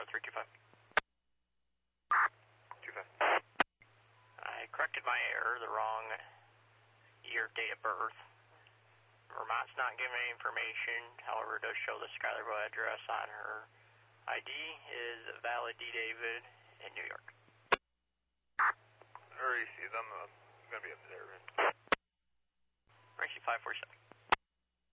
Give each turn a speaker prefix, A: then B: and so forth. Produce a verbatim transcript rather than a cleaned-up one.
A: Tower three two five.
B: two five.
A: I corrected my error, the wrong year, date of birth. Vermont's not giving any information, however, it does show the Schuylerville address on her I D is valid D. David in New York.
B: Received. I'm uh, going to be up there.
A: Racing five four seven.